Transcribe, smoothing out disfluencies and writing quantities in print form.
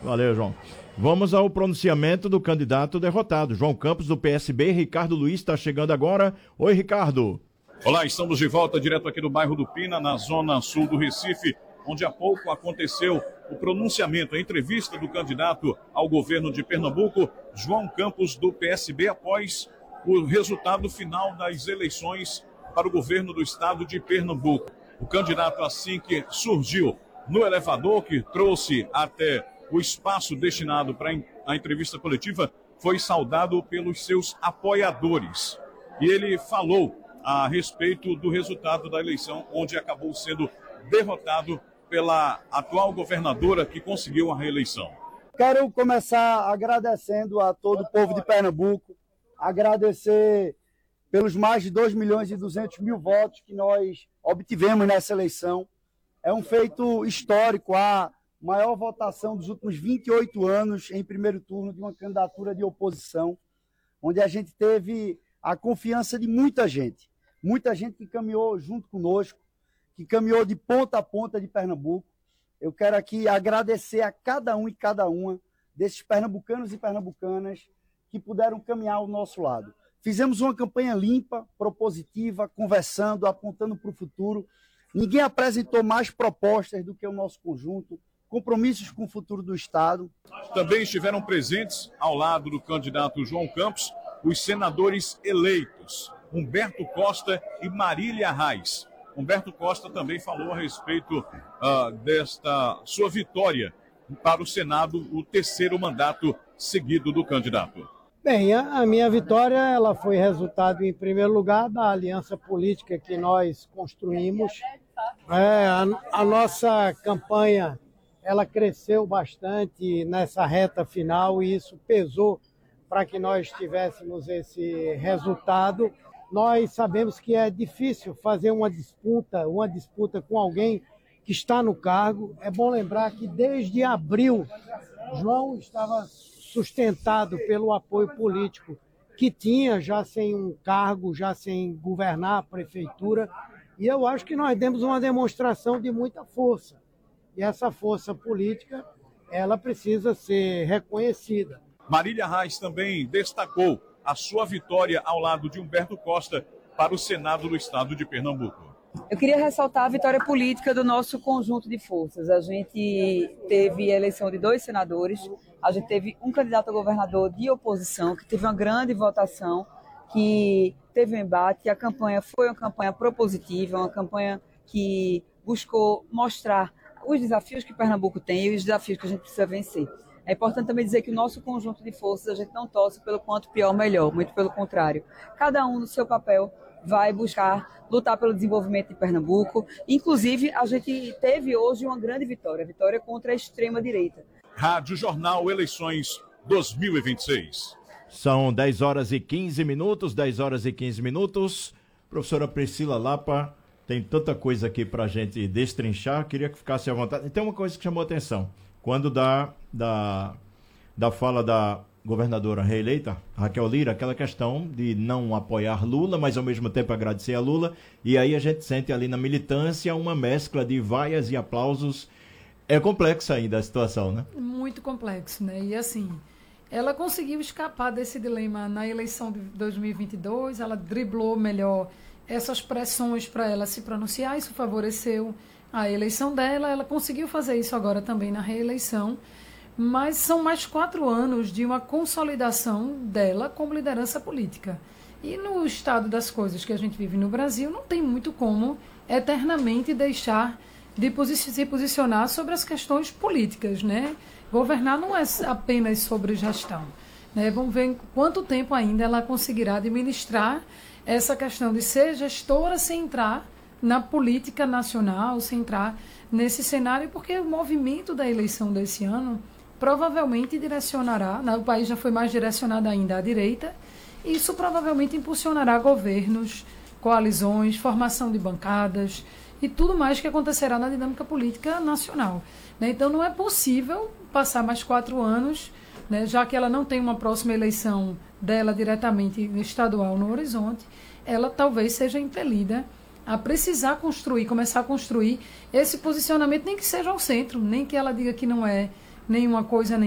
Valeu, João. Vamos ao pronunciamento do candidato derrotado, João Campos, do PSB. Ricardo Luiz está chegando agora. Oi, Ricardo. Olá, estamos de volta direto aqui do bairro do Pina, na zona sul do Recife, onde há pouco aconteceu o pronunciamento, a entrevista do candidato ao governo de Pernambuco, João Campos, do PSB, após o resultado final das eleições para o governo do estado de Pernambuco. O candidato, assim que surgiu no elevador, que trouxe até o espaço destinado para a entrevista coletiva, foi saudado pelos seus apoiadores. E ele falou a respeito do resultado da eleição, onde acabou sendo derrotado pela atual governadora que conseguiu a reeleição. Quero começar agradecendo a todo o povo de Pernambuco, agradecer pelos mais de 2.200.000 votos que nós obtivemos nessa eleição. É um feito histórico, a maior votação dos últimos 28 anos em primeiro turno de uma candidatura de oposição, onde a gente teve a confiança de muita gente que caminhou junto conosco, que caminhou de ponta a ponta de Pernambuco. Eu quero aqui agradecer a cada um e cada uma desses pernambucanos e pernambucanas que puderam caminhar ao nosso lado. Fizemos uma campanha limpa, propositiva, conversando, apontando para o futuro. Ninguém apresentou mais propostas do que o nosso conjunto, compromissos com o futuro do Estado. Também estiveram presentes, ao lado do candidato João Campos, os senadores eleitos, Humberto Costa e Marília Reis. Humberto Costa também falou a respeito desta sua vitória para o Senado, o terceiro mandato seguido do candidato. Bem, a minha vitória ela foi resultado, em primeiro lugar, da aliança política que nós construímos. A nossa campanha ela cresceu bastante nessa reta final e isso pesou para que nós tivéssemos esse resultado. Nós sabemos que é difícil fazer uma disputa com alguém que está no cargo. É bom lembrar que desde abril, João estava sustentado pelo apoio político que tinha, já sem um cargo, já sem governar a prefeitura. E eu acho que nós demos uma demonstração de muita força. E essa força política, ela precisa ser reconhecida. Marília Reis também destacou a sua vitória ao lado de Humberto Costa para o Senado do Estado de Pernambuco. Eu queria ressaltar a vitória política do nosso conjunto de forças. A gente teve a eleição de 2 senadores, a gente teve um candidato a governador de oposição, que teve uma grande votação, que teve um embate. A campanha foi uma campanha propositiva, uma campanha que buscou mostrar os desafios que Pernambuco tem e os desafios que a gente precisa vencer. É importante também dizer que o nosso conjunto de forças, a gente não torce pelo quanto pior, melhor, muito pelo contrário. Cada um no seu papel vai buscar lutar pelo desenvolvimento de Pernambuco. Inclusive, a gente teve hoje uma grande vitória, a vitória contra a extrema-direita. Rádio Jornal Eleições 2026. São 10 horas e 15 minutos, 10 horas e 15 minutos. Professora Priscila Lapa, tem tanta coisa aqui para a gente destrinchar, queria que ficasse à vontade. Tem uma coisa que chamou a atenção. Quando da fala da governadora reeleita, Raquel Lira, aquela questão de não apoiar Lula, mas ao mesmo tempo agradecer a Lula, e aí a gente sente ali na militância uma mescla de vaias e aplausos. É complexa ainda a situação, né? Muito complexo, né? E assim, ela conseguiu escapar desse dilema na eleição de 2022, ela driblou melhor essas pressões para ela se pronunciar, isso favoreceu a eleição dela, ela conseguiu fazer isso agora também na reeleição, mas são mais 4 anos de uma consolidação dela como liderança política. E no estado das coisas que a gente vive no Brasil, não tem muito como eternamente deixar de se posicionar sobre as questões políticas, né? Governar não é apenas sobre gestão, né? Vamos ver quanto tempo ainda ela conseguirá administrar essa questão de ser gestora sem entrar na política nacional, sem entrar nesse cenário, porque o movimento da eleição desse ano provavelmente direcionará, o país já foi mais direcionado ainda à direita, e isso provavelmente impulsionará governos, coalizões, formação de bancadas e tudo mais que acontecerá na dinâmica política nacional, né? Então não é possível passar mais 4 anos, né, já que ela não tem uma próxima eleição dela diretamente estadual no horizonte, ela talvez seja impelida a precisar construir, começar a construir esse posicionamento, nem que seja ao centro, nem que ela diga que não é nenhuma coisa, nem